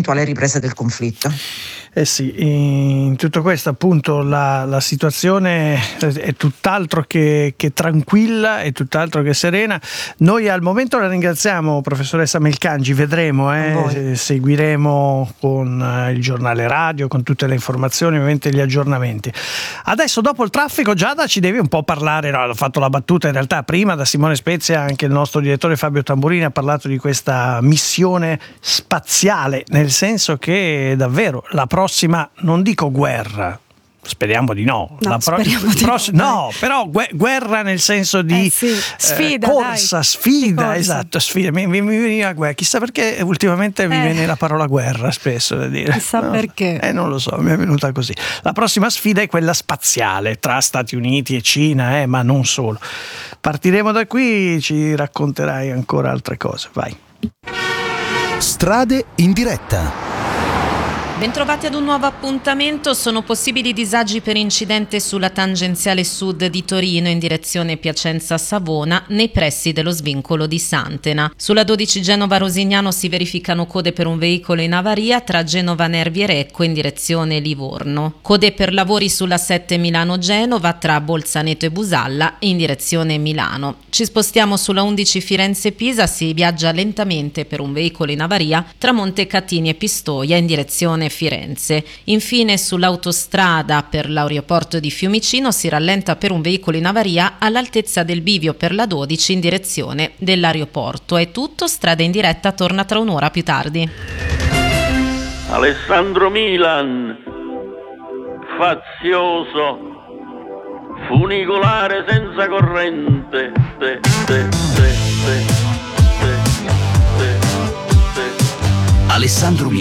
un'eventuale ripresa del conflitto. Eh sì, in tutto questo appunto la situazione è tutt'altro che tranquilla, è tutt'altro che serena. Noi al momento la ringraziamo, professoressa Melcangi, vedremo, seguiremo con il giornale radio, con tutte le informazioni, ovviamente gli aggiornamenti. Adesso dopo il traffico, Giada ci devi un po' parlare, no, ho fatto la battuta in realtà prima da Simone Spezia, anche il nostro direttore Fabio Tamburini ha parlato di questa missione spaziale, nel senso che davvero la prossima, non dico guerra, speriamo di no, però guerra nel senso di sfida, corsa, sfida, esatto, sfida. Mi veniva guerra, chissà perché ultimamente mi viene la parola guerra spesso da dire. Chissà perché. Non lo so, mi è venuta così. La prossima sfida è quella spaziale tra Stati Uniti e Cina, ma non solo. Partiremo da qui, ci racconterai ancora altre cose, vai. Strade in diretta. Bentrovati ad un nuovo appuntamento. Sono possibili disagi per incidente sulla tangenziale sud di Torino in direzione Piacenza-Savona nei pressi dello svincolo di Santena. Sulla 12 Genova-Rosignano si verificano code per un veicolo in avaria tra Genova Nervi e Recco in direzione Livorno. Code per lavori sulla 7 Milano-Genova tra Bolzaneto e Busalla in direzione Milano. Ci spostiamo sulla 11 Firenze-Pisa, si viaggia lentamente per un veicolo in avaria tra Montecatini e Pistoia in direzione Firenze. Infine sull'autostrada per l'aeroporto di Fiumicino si rallenta per un veicolo in avaria all'altezza del bivio per la 12 in direzione dell'aeroporto. È tutto, strada in diretta torna tra un'ora più tardi. Alessandro Milan, fazioso, funicolare senza corrente, Alessandro Milan.